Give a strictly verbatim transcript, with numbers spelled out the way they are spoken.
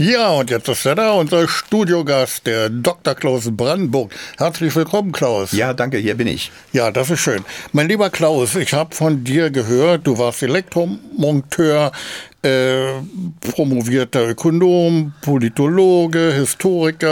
Ja, und jetzt ist er da, unser Studiogast, der Doktor Klaus Brandenburg. Herzlich willkommen, Klaus. Ja, danke, hier bin ich. Ja, das ist schön. Mein lieber Klaus, ich habe von dir gehört, du warst Elektromonteur, äh, promovierter Ökonom, Politologe, Historiker.